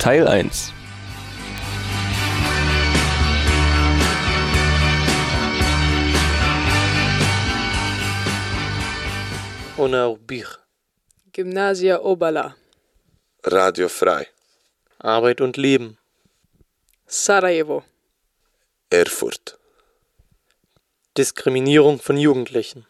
Teil 1. Onaubich. Gymnasia Obala. Radio Frei. Arbeit und Leben. Sarajevo. Erfurt. Diskriminierung von Jugendlichen.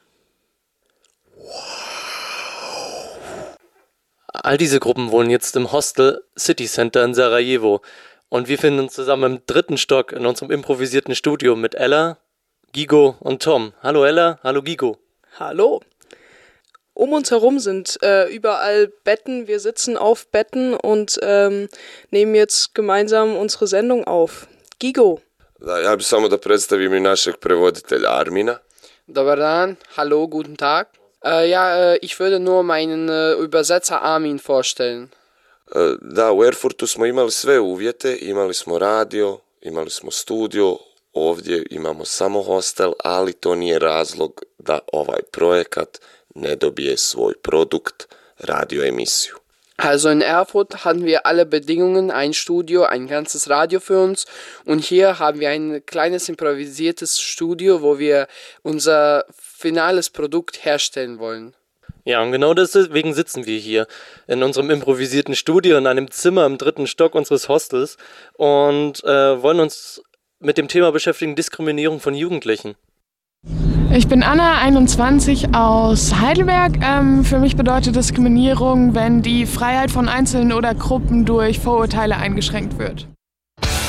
All diese Gruppen wohnen jetzt im Hostel City Center in Sarajevo und wir finden uns zusammen im 3. Stock in unserem improvisierten Studio mit Ella, Gigo und Tom. Hallo Ella, hallo Gigo. Hallo. Um uns herum sind überall Betten. Wir sitzen auf Betten und nehmen jetzt gemeinsam unsere Sendung auf. Gigo. Ja bih samo da predstavim i našeg prevoditelja Armina. Dobar dan, hallo, guten Tag. Ich würde nur meinen Übersetzer Armin vorstellen. Da, u Erfurtu smo imali sve uvjete, imali smo radio, imali smo studio, ovdje imamo samo hostel, ali to nije razlog da ovaj projekat ne dobije svoj produkt, radioemisiju. Also in Erfurt hatten wir alle Bedingungen, ein Studio, ein ganzes Radio für uns und hier haben wir ein kleines improvisiertes Studio, wo wir unser finales Produkt herstellen wollen. Ja, und genau deswegen sitzen wir hier in unserem improvisierten Studio in einem Zimmer im 3. Stock unseres Hostels und wollen uns mit dem Thema beschäftigen, Diskriminierung von Jugendlichen. Ich bin Anna, 21, aus Heidelberg. Für mich bedeutet Diskriminierung, wenn die Freiheit von Einzelnen oder Gruppen durch Vorurteile eingeschränkt wird.